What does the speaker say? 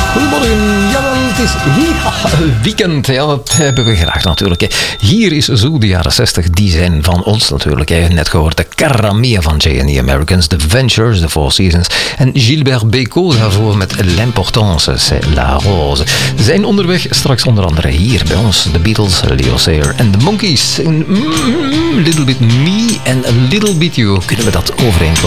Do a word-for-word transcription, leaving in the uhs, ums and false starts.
Goedemorgen, jawel, het is ja, weekend. Ja, dat hebben we graag natuurlijk. Hè. Hier is zo de jaren zestig, die zijn van ons natuurlijk. Hè. Net gehoord de Caramia van J and E Americans, The Ventures, The Four Seasons en Gilbert Bécaud daarvoor met L'Importance, c'est la rose. Ze zijn onderweg straks onder andere hier bij ons, de Beatles, Leo Sayer en de Monkees. Mm, little bit me and a little bit you. Kunnen we dat overeenkomen?